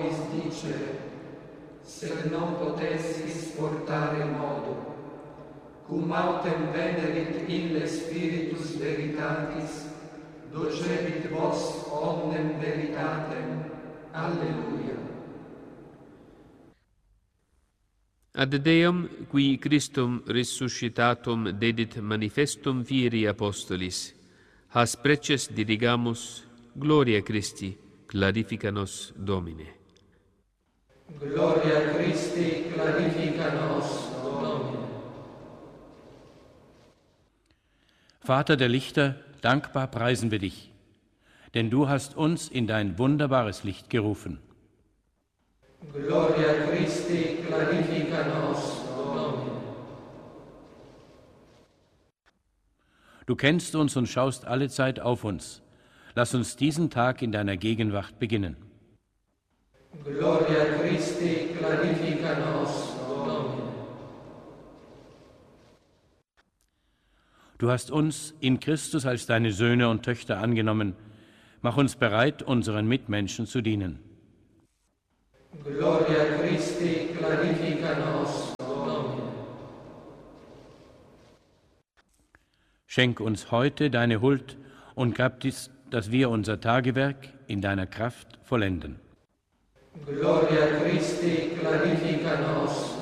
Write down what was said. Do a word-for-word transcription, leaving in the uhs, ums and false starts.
potis dicere, sed non potessis portare modo, cum autem venerit ille Spiritus Veritatis, docebit vos omnem veritatem. Alleluia. Ad Deum, qui Christum resuscitatum dedit manifestum fieri apostolis, has preces dirigamus, gloria Christi, clarifica nos Domine. Gloria Christi, clarifica nos Domine. Vater der Lichter, dankbar preisen wir dich, denn du hast uns in dein wunderbares Licht gerufen. Gloria Christi, clarifica nos Domine. Du kennst uns und schaust allezeit auf uns. Lass uns diesen Tag in deiner Gegenwart beginnen. Gloria Christi, clarifica nos Domine. Du hast uns in Christus als deine Söhne und Töchter angenommen. Mach uns bereit, unseren Mitmenschen zu dienen. Gloria Christi, clarifica nos Domine. Schenk uns heute deine Huld und gab dies, dass wir unser Tagewerk in deiner Kraft vollenden. Gloria Christi, clarifica nos